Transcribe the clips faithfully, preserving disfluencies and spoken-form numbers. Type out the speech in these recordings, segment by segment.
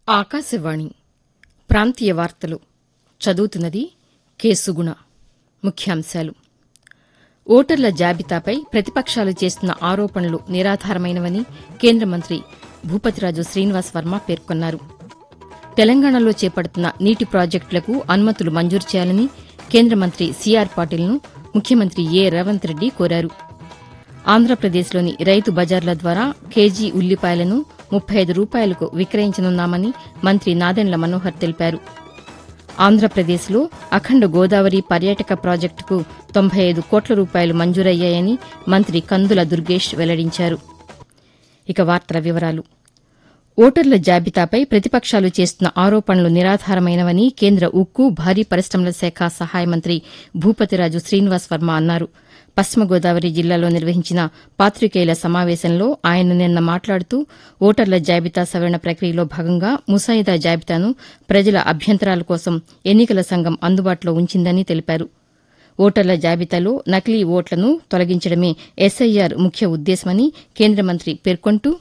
ఆకాశవాణి ప్రాంతీయ వార్తలు చదువుతున్నది కె సుగుణ. ముఖ్యాంశాలు. ఓటర్ల జాబితాపై ప్రతిపక్షాలు చేస్తున్న ఆరోపణలు నిరాధారమైనవని కేంద్ర మంత్రి భూపతిరాజు శ్రీనివాస్ వర్మ పేర్కొన్నారు. తెలంగాణలో చేపడుతున్న నీటి ప్రాజెక్టులకు అనుమతులు మంజూరు చేయాలని కేంద్ర మంత్రి సీఆర్ పాటిల్ను ముఖ్యమంత్రి ఏ రేవంత్ రెడ్డి కోరారు. ఆంధ్రప్రదేశ్లోని రైతు బజార్ల ద్వారా కేజీ ఉల్లిపాయలను ముప్పై ఐదు రూపాయలకు విక్రయించనున్నామని మంత్రి నాదెండ్ల మనోహర్ తెలిపారు. ఆంధ్రప్రదేశ్లో అఖండ గోదావరి పర్యాటక ప్రాజెక్టుకు తొంభై ఐదు కోట్ల రూపాయలు మంజూరయ్యాయని మంత్రి కందుల దుర్గేష్ వెల్లడించారు. ఇక వార్తల వివరాలు. ఓటర్ల జాబితాపై ప్రతిపక్షాలు చేస్తున్న ఆరోపణలు నిరాధారమైనవని కేంద్ర ఉక్కు, భారీ పరిశ్రమల శాఖ సహాయ మంత్రి భూపతిరాజు శ్రీనివాస్ వర్మ అన్నారు. పశ్చిమ గోదావరి జిల్లాలో నిర్వహించిన పాతికేయుల సమావేశంలో ఆయన నిన్న మాట్లాడుతూ ఓటర్ల జాబితా సవరణ ప్రక్రియలో భాగంగా ముసాయిదా జాబితాను ప్రజల అభ్యంతరాల కోసం ఎన్నికల సంఘం అందుబాటులో ఉంచిందని తెలిపారు. ఓటర్ల జాబితాలో నకిలీ ఓట్లను తొలగించడమే ఎస్ఐఆర్ ముఖ్య ఉద్దేశమని కేంద్ర మంత్రి పేర్కొంటూ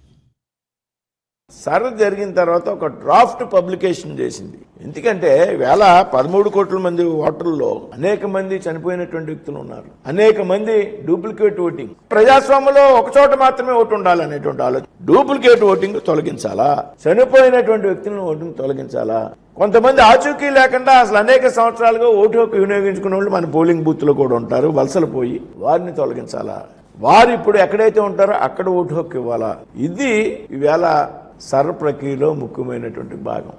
సర్వే జరిగిన తర్వాత ఒక డ్రాఫ్ట్ పబ్లికేషన్ చేసింది. ఎందుకంటే వేళ పదమూడు కోట్ల మంది ఓటర్లలో అనేక మంది చనిపోయినటువంటి వ్యక్తులు ఉన్నారు, అనేక మంది డూప్లికేట్ ఓటింగ్. ప్రజాస్వామ్యంలో ఒక చోట మాత్రమే ఓటు ఉండాలనేటువంటి ఆలోచన. డూప్లికేట్ ఓటింగ్ తొలగించాలా, చనిపోయినటువంటి వ్యక్తులను ఓటింగ్ తొలగించాలా. కొంతమంది ఆచూకీ లేకుండా అసలు అనేక సంవత్సరాలుగా ఓటు హక్కు వినియోగించుకునే వాళ్ళు మన పోలింగ్ బూత్ లో కూడా ఉంటారు, వలసలు పోయి వారిని తొలగించాలా. వారు ఇప్పుడు ఎక్కడైతే ఉంటారో అక్కడ ఓటు హక్కు ఇవ్వాలా. ఇది ఈవేళ సర్వ ప్రక్రియలో ముఖ్యమైనటువంటి భాగం.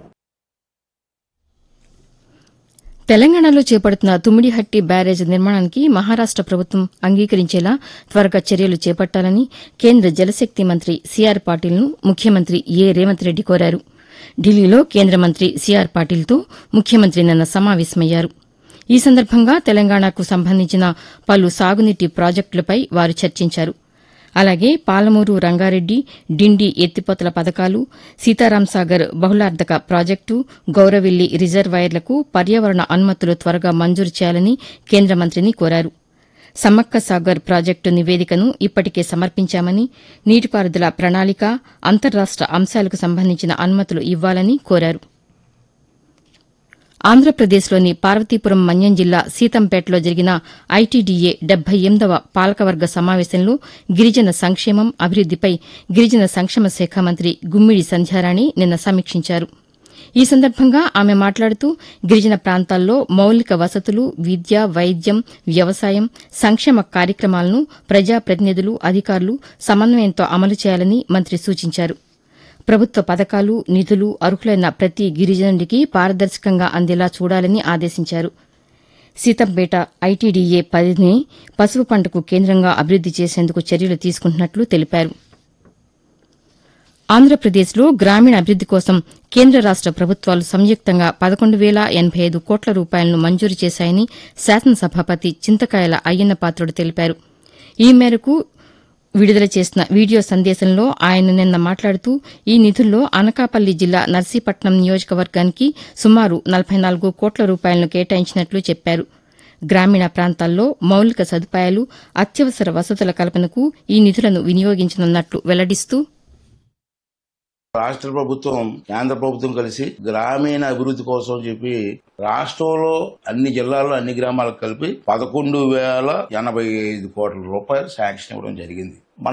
తెలంగాణలో చేపడుతున్న తుమ్మిడిహట్టి బ్యారేజ్ నిర్మాణానికి మహారాష్ట ప్రభుత్వం అంగీకరించేలా త్వరగా చర్యలు చేపట్టాలని కేంద్ర జలశక్తి మంత్రి సీఆర్ పాటిల్ను ముఖ్యమంత్రి ఏ రేవంత్ రెడ్డి కోరారు. ఢిల్లీలో కేంద్ర మంత్రి సీఆర్ పాటిల్తో ముఖ్యమంత్రి నిన్న సమావేశమయ్యారు. ఈ సందర్భంగా తెలంగాణకు సంబంధించిన పలు సాగునీటి ప్రాజెక్టులపై వారు చర్చించారు. అలాగే పాలమూరు రంగారెడ్డి, డిండి ఎత్తిపోతల పథకాలు, సీతారాంసాగర్ బహుళార్ధక ప్రాజెక్టు, గౌరవిల్లి రిజర్వాయర్లకు పర్యావరణ అనుమతులు త్వరగా మంజూరు చేయాలని కేంద్ర మంత్రిని కోరారు. సమ్మక్క సాగర్ ప్రాజెక్టు నివేదికను ఇప్పటికే సమర్పించామని, నీటిపారుదల ప్రణాళిక, అంతర్రాష్ట అంశాలకు సంబంధించిన అనుమతులు ఇవ్వాలని కోరారు. ఆంధ్రప్రదేశ్లోని పార్వతీపురం మన్యం జిల్లా సీతంపేటలో జరిగిన ఐటీడీఏ డెబ్బై ఎనిమిదవ పాలకవర్గ సమావేశంలో గిరిజన సంక్షేమం, అభివృద్దిపై గిరిజన సంక్షేమ శాఖ మంత్రి గుమ్మిడి సంధ్యారాణి నిన్న సమీక్షించారు. ఈ సందర్భంగా ఆమె మాట్లాడుతూ గిరిజన ప్రాంతాల్లో మౌలిక వసతులు, విద్య, వైద్యం, వ్యవసాయం, సంక్షేమ కార్యక్రమాలను ప్రజాప్రతినిధులు, అధికారులు సమన్వయంతో అమలు చేయాలని మంత్రి సూచించారు. ప్రభుత్వ పథకాలు, నిధులు అర్హులైన ప్రతి గిరిజనుడికి పారదర్శకంగా అందేలా చూడాలని ఆదేశించారు. సీతంపేట ఐటీడీఏ పరిధిని పసుపు పంటకు కేంద్రంగా అభివృద్ది చేసేందుకు చర్యలు తీసుకుంటున్నట్లు తెలిపారు. ఆంధ్రప్రదేశ్లో గ్రామీణ అభివృద్ది కోసం కేంద్ర రాష్ట ప్రభుత్వాలు సంయుక్తంగా పదకొండు వేల ఎనబై ఐదు కోట్ల రూపాయలను మంజూరు చేశాయని శాసనసభాపతి చింతకాయల అయ్యన్నపాత్రుడు తెలిపారు. ఈ మేరకు విడుదల చేసిన వీడియో సందేశంలో ఆయన నిన్న మాట్లాడుతూ ఈ నిధుల్లో అనకాపల్లి జిల్లా నర్సీపట్నం నియోజకవర్గానికి సుమారు నలభై నాలుగు కోట్ల రూపాయలను కేటాయించినట్లు చెప్పారు. గ్రామీణ ప్రాంతాల్లో మౌలిక సదుపాయాలు, అత్యవసర వసతుల కల్పనకు ఈ నిధులను వినియోగించనున్నట్లు వెల్లడిస్తూ రాష్ట్ర ప్రభుత్వం, కేంద్ర ప్రభుత్వం కలిసి గ్రామీణ అభివృద్ధి కోసం చెప్పి రాష్ట్రంలో అన్ని జిల్లాల్లో అన్ని గ్రామాలకు కలిపి పదకొండు వేల ఎనభై ఐదు కోట్ల రూపాయలు శాంక్షన్ ఇవ్వడం జరిగింది.